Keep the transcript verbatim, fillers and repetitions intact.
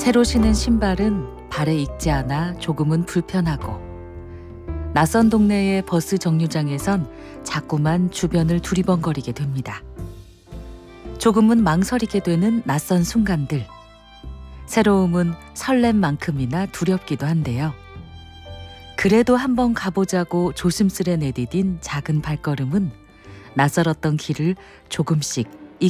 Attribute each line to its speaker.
Speaker 1: 새로 신은 신발은 발에 익지 않아 조금은 불편하고, 낯선 동네의 버스 정류장에선 자꾸만 주변을 두리번거리게 됩니다. 조금은 망설이게 되는 낯선 순간들. 새로움은 설렘만큼이나 두렵기도 한데요. 그래도 한번 가보자고 조심스레 내디딘 작은 발걸음은 낯설었던 길을 조금씩